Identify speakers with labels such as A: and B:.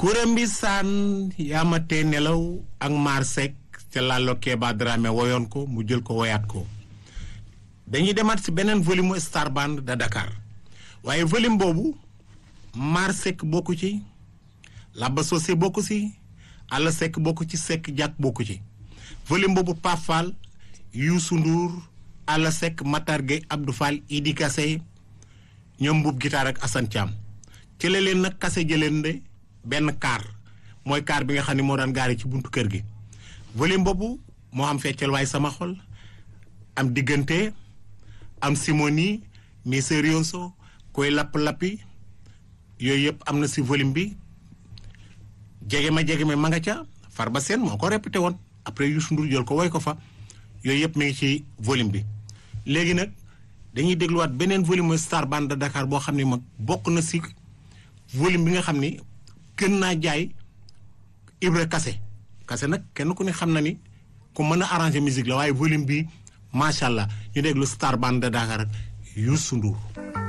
A: Kurambi Saan yaamate nelaw ak Mar Seck ca Lalo Keba Dramé woyoon ko mu jël ko woyaat ko dañuy demaat ci beneen volume Star Band de Dakar waaye volume boobu Mar Seck bokku ci Laba Socé bokku ci Alla Seck bokku ci Seck Diak bokku ci volume boobu Pape Fall Youssou Ndour Alla Seck Matar Gueye Abdou Fall Idi Kassé ñoom Mbuub guitare ak Assane Thiam ci la leen nag kase jëleen de benn car mooy car bi nga xam ne moo daan gaari ci buntu kër gi volume boobu moo am feccal waaye sama xol am diggante am simoni miserioso koy lapp-lappi yooyu yëpp am na si volume bi jege ma ma nga ca Farba Seen moo ko répété woon après Youssou Ndour jël ko woy ko fa yooyu yëpp mi ngi ci volume bi léegi nag dañuy dégluwaat beneen volume Star Band de Dakar boo xam ne mag bokk na si volume bi nga xam ni gën naa jaay Ibra Kassé nag kenn ku ne xam na ni ku mën a arranger musique la waaye volume bi macha allah ñu déglu Star Band de Dakar ak Youssou Ndour